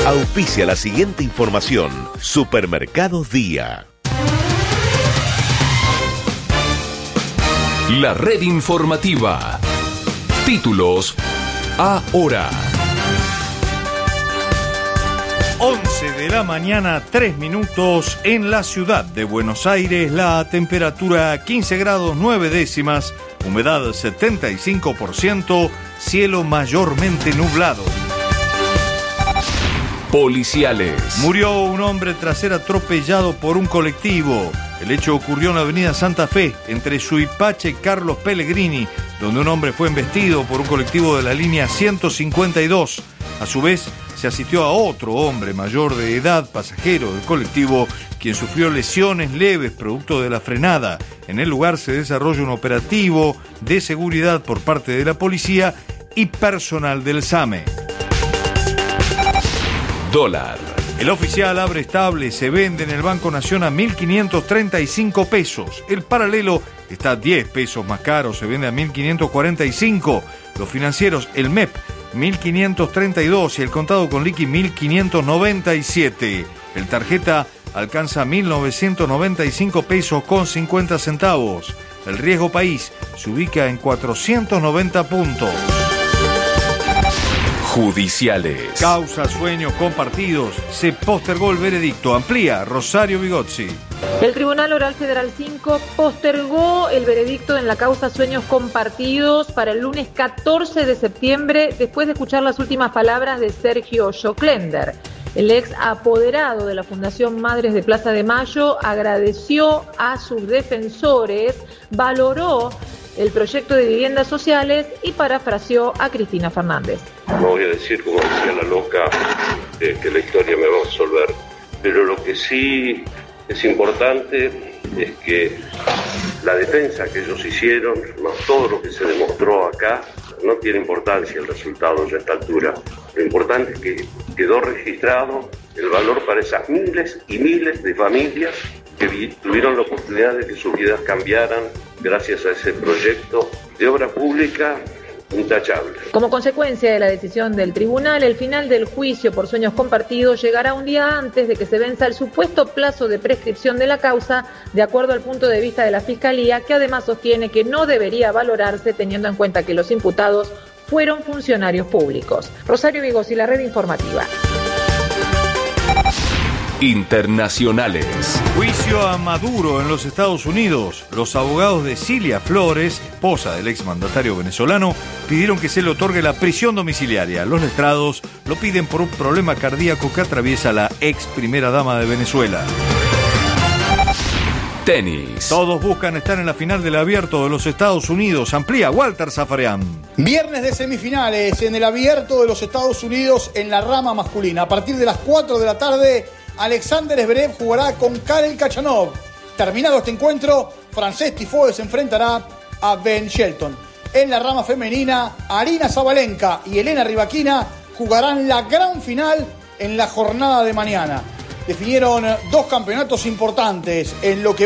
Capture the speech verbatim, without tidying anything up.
Auspicia la siguiente información. Supermercados Día. La red informativa. Títulos ahora. once de la mañana, tres minutos en la ciudad de Buenos Aires. La temperatura quince grados nueve décimas, humedad setenta y cinco por ciento, cielo mayormente nublado. Policiales. Murió un hombre tras ser atropellado por un colectivo. El hecho ocurrió en la avenida Santa Fe, entre Suipache y Carlos Pellegrini, donde un hombre fue embestido por un colectivo de la línea ciento cincuenta y dos. A su vez, se asistió a otro hombre mayor de edad, pasajero del colectivo, quien sufrió lesiones leves producto de la frenada. En el lugar se desarrolla un operativo de seguridad por parte de la policía y personal del SAME. Dólar. El oficial abre estable, se vende en el Banco Nación a mil quinientos treinta y cinco pesos. El paralelo está a diez pesos más caro, se vende a mil quinientos cuarenta y cinco. Los financieros, el M E P, mil quinientos treinta y dos y el contado con liqui mil quinientos noventa y siete. El tarjeta alcanza mil novecientos noventa y cinco pesos con cincuenta centavos. El riesgo país se ubica en cuatrocientos noventa puntos. Judiciales. Causa sueños compartidos. Se postergó el veredicto. Amplía Rosario Vigozzi. El Tribunal Oral Federal cinco postergó el veredicto en la causa Sueños Compartidos para el lunes catorce de septiembre, después de escuchar las últimas palabras de Sergio Joclender. El ex apoderado de la Fundación Madres de Plaza de Mayo agradeció a sus defensores, valoró el proyecto de viviendas sociales y parafraseó a Cristina Fernández. No voy a decir, como decía la loca, eh, que la historia me va a resolver, pero lo que sí es importante es que la defensa que ellos hicieron, más todo lo que se demostró acá, no tiene importancia el resultado ya a esta altura. Lo importante es que quedó registrado el valor para esas miles y miles de familias que vi, tuvieron la oportunidad de que sus vidas cambiaran gracias a ese proyecto de obra pública intachable. Como consecuencia de la decisión del tribunal, el final del juicio por Sueños Compartidos llegará un día antes de que se venza el supuesto plazo de prescripción de la causa, de acuerdo al punto de vista de la Fiscalía, que además sostiene que no debería valorarse teniendo en cuenta que los imputados fueron funcionarios públicos. Rosario Vigozzi, la red informativa. Internacionales. Juicio a Maduro en los Estados Unidos. Los abogados de Cilia Flores, esposa del exmandatario venezolano, pidieron que se le otorgue la prisión domiciliaria. Los letrados lo piden por un problema cardíaco que atraviesa la ex primera dama de Venezuela. Tenis. Todos buscan estar en la final del Abierto de los Estados Unidos. Amplía Walter Zafarian. Viernes de semifinales en el Abierto de los Estados Unidos en la rama masculina. A partir de las cuatro de la tarde, Alexander Zverev jugará con Karel Khachanov. Terminado este encuentro, Francesc Tiafoe se enfrentará a Ben Shelton. En la rama femenina, Aryna Sabalenka y Elena Rybakina jugarán la gran final en la jornada de mañana. Definieron dos campeonatos importantes en lo que